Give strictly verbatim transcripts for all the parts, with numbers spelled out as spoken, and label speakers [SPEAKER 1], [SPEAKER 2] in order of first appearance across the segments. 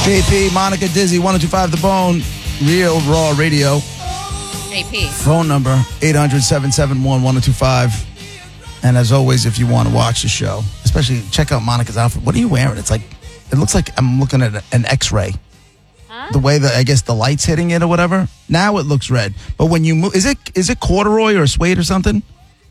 [SPEAKER 1] J P, Monica, Dizzy, one oh two five The Bone, Real Raw Radio.
[SPEAKER 2] J P.
[SPEAKER 1] Phone number, eight hundred, seven seven one, one oh two five. And as always, if you want to watch the show, especially check out Monica's outfit. What are you wearing? It's like, it looks like I'm looking at an X-ray.
[SPEAKER 2] Huh?
[SPEAKER 1] The way that, I guess, the light's hitting it or whatever. Now it looks red. But when you move, is it is it corduroy or suede or something?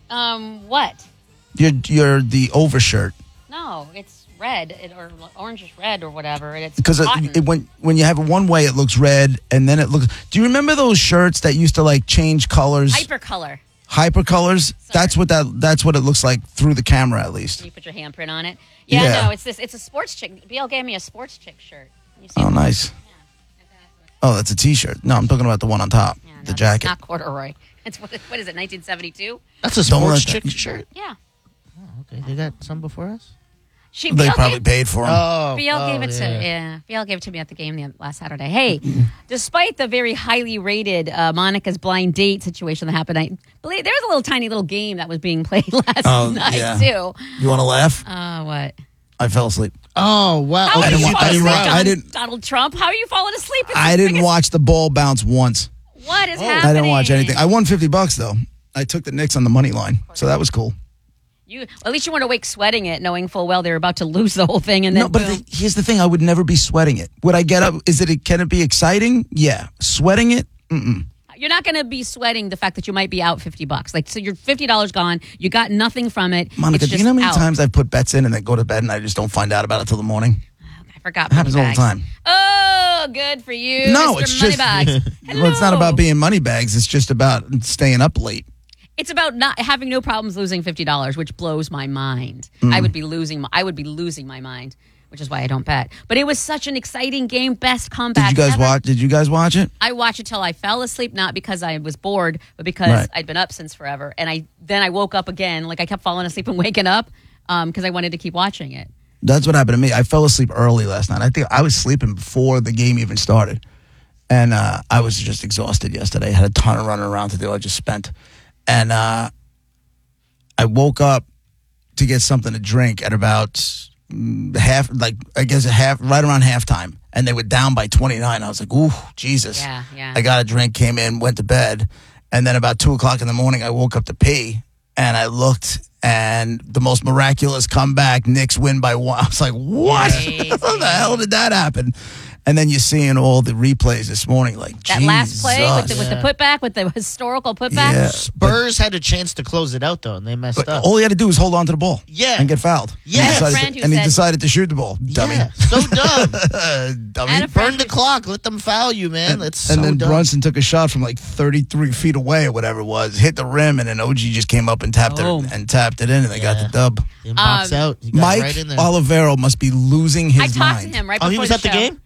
[SPEAKER 2] Um, what?
[SPEAKER 1] You're, you're the overshirt.
[SPEAKER 2] No, it's red it, or orangish red or whatever. And it's
[SPEAKER 1] Because it,
[SPEAKER 2] cotton.
[SPEAKER 1] it, when when you have it one way, it looks red, and then it looks. Do you remember those shirts that used to like change colors?
[SPEAKER 2] Hypercolor.
[SPEAKER 1] Hyper colors. That's what that. That's what it looks like through the camera, at least.
[SPEAKER 2] Can you put your handprint on it? Yeah,
[SPEAKER 1] Yeah.
[SPEAKER 2] no, it's this. It's a sports chick. B L gave me a sports chick shirt. You see
[SPEAKER 1] Oh,
[SPEAKER 2] it?
[SPEAKER 1] nice.
[SPEAKER 2] Yeah, exactly.
[SPEAKER 1] Oh, that's a T-shirt. No, I'm talking about the one on top,
[SPEAKER 2] Yeah, no,
[SPEAKER 1] the
[SPEAKER 2] it's
[SPEAKER 1] jacket.
[SPEAKER 2] not corduroy. It's what, what is it? nineteen seventy-two.
[SPEAKER 3] That's a
[SPEAKER 1] Don't
[SPEAKER 3] sports
[SPEAKER 1] let that-
[SPEAKER 3] chick shirt.
[SPEAKER 2] Yeah.
[SPEAKER 3] Oh, okay, they got some before us.
[SPEAKER 2] She.
[SPEAKER 1] They
[SPEAKER 2] B L
[SPEAKER 1] probably
[SPEAKER 2] gave,
[SPEAKER 1] paid for them.
[SPEAKER 3] Oh,
[SPEAKER 2] B L
[SPEAKER 3] oh,
[SPEAKER 2] gave it to
[SPEAKER 3] yeah.
[SPEAKER 2] yeah. B L gave it to me at the game the last Saturday. Hey, despite the very highly rated uh, Monica's blind date situation that happened, I believe there was a little tiny little game that was being played last
[SPEAKER 1] Oh,
[SPEAKER 2] night
[SPEAKER 1] yeah.
[SPEAKER 2] too.
[SPEAKER 1] You want to laugh?
[SPEAKER 2] Uh, what?
[SPEAKER 1] I fell asleep.
[SPEAKER 3] Oh wow!
[SPEAKER 2] How
[SPEAKER 3] okay,
[SPEAKER 2] are
[SPEAKER 1] didn't
[SPEAKER 2] you
[SPEAKER 1] wa-
[SPEAKER 2] falling
[SPEAKER 1] I didn't
[SPEAKER 2] asleep,
[SPEAKER 1] wa-
[SPEAKER 2] Don-
[SPEAKER 1] I didn't-
[SPEAKER 2] Donald Trump? How are you falling asleep? It's
[SPEAKER 1] I
[SPEAKER 2] the
[SPEAKER 1] didn't
[SPEAKER 2] biggest-
[SPEAKER 1] watch the ball bounce once.
[SPEAKER 2] What is
[SPEAKER 3] Oh.
[SPEAKER 2] happening?
[SPEAKER 1] I didn't watch anything. I won fifty bucks though. I took the Knicks on the money line, so that was cool.
[SPEAKER 2] You at least you weren't awake sweating it, knowing full well they were about to lose the whole thing. And then
[SPEAKER 1] No, but
[SPEAKER 2] boom.
[SPEAKER 1] the, here's the thing: I would never be sweating it. Would I get up? Is it? Can it be exciting? Yeah. Sweating it? Mm-mm.
[SPEAKER 2] You're not going to be sweating the fact that you might be out fifty bucks. Like, so you're fifty dollars gone. You got nothing from it.
[SPEAKER 1] Monica,
[SPEAKER 2] It's
[SPEAKER 1] do you know how
[SPEAKER 2] just
[SPEAKER 1] many
[SPEAKER 2] out.
[SPEAKER 1] times I've put bets in and then go to bed and I just don't find out about it till the morning?
[SPEAKER 2] I forgot.
[SPEAKER 1] It happens all the
[SPEAKER 2] Moneybags.
[SPEAKER 1] time.
[SPEAKER 2] Oh, good for you.
[SPEAKER 1] No,
[SPEAKER 2] Mister
[SPEAKER 1] it's just-
[SPEAKER 2] Moneybags.
[SPEAKER 1] Well, it's not
[SPEAKER 2] Hello.
[SPEAKER 1] about being money bags. It's just about staying up late.
[SPEAKER 2] It's about not having no problems losing fifty dollars, which blows my mind.
[SPEAKER 1] Mm.
[SPEAKER 2] I would be losing. My, I would be losing my mind, which is why I don't bet. But it was such an exciting game. Best comeback.
[SPEAKER 1] Did you guys
[SPEAKER 2] ever.
[SPEAKER 1] watch? Did you guys watch it?
[SPEAKER 2] I watched it till I fell asleep, not because I was bored, but because
[SPEAKER 1] Right.
[SPEAKER 2] I'd been up since forever. And I then I woke up again. Like I kept falling asleep and waking up because I wanted to keep watching it.
[SPEAKER 1] That's what happened to me. I fell asleep early last night. I think I was sleeping before the game even started. And uh, I was just exhausted yesterday. I had a ton of running around to do. I just spent. And uh, I woke up to get something to drink at about mm, half, like, I guess a half, right around halftime. And they were down by twenty-nine. I was like, ooh, Jesus.
[SPEAKER 2] Yeah, yeah.
[SPEAKER 1] I got a drink, came in, went to bed. And then about two o'clock in the morning, I woke up to pee. And I looked, and the most miraculous comeback, Knicks win by one. I was like, what?
[SPEAKER 2] Crazy.
[SPEAKER 1] How the hell did that happen? And then you're seeing all the replays this morning, like,
[SPEAKER 2] That last play with the,
[SPEAKER 1] Jesus.
[SPEAKER 2] with the putback, with the historical putback.
[SPEAKER 1] Yeah.
[SPEAKER 3] Spurs had a chance to close it out though, and they messed
[SPEAKER 1] But
[SPEAKER 3] up.
[SPEAKER 1] all he had to do was hold on to the ball.
[SPEAKER 3] Yeah.
[SPEAKER 1] And get fouled.
[SPEAKER 3] Yeah.
[SPEAKER 1] And,
[SPEAKER 3] I
[SPEAKER 1] he
[SPEAKER 3] had a
[SPEAKER 1] decided,
[SPEAKER 2] friend
[SPEAKER 1] to,
[SPEAKER 2] who
[SPEAKER 1] and he
[SPEAKER 2] said-
[SPEAKER 1] decided to shoot the ball. Dummy.
[SPEAKER 3] Yeah, so dumb.
[SPEAKER 1] Dummy.
[SPEAKER 2] I had a friend
[SPEAKER 3] Burn the
[SPEAKER 2] who-
[SPEAKER 3] clock. Let them foul you, man.
[SPEAKER 1] And,
[SPEAKER 3] That's
[SPEAKER 1] and
[SPEAKER 3] so
[SPEAKER 1] then
[SPEAKER 3] dumb.
[SPEAKER 1] Brunson took a shot from like thirty-three feet away or whatever it was, hit the rim, and then O G just came up and tapped
[SPEAKER 2] Boom.
[SPEAKER 1] it and tapped it in, and they got
[SPEAKER 3] Yeah.
[SPEAKER 1] the dub.
[SPEAKER 3] Inbox
[SPEAKER 2] Um,
[SPEAKER 3] out. You got
[SPEAKER 1] Mike
[SPEAKER 3] right in there.
[SPEAKER 1] Olivero must be losing his
[SPEAKER 2] I talked
[SPEAKER 1] mind.
[SPEAKER 2] to him right
[SPEAKER 3] Oh,
[SPEAKER 2] before
[SPEAKER 3] he was
[SPEAKER 2] the
[SPEAKER 3] at the
[SPEAKER 2] show.
[SPEAKER 3] game?